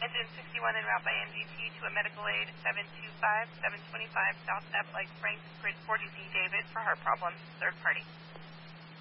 Engine 61 en route by MDT to a medical aid 725, 725 South Step Lake Frank, Grid 40Z David for heart problems, third party.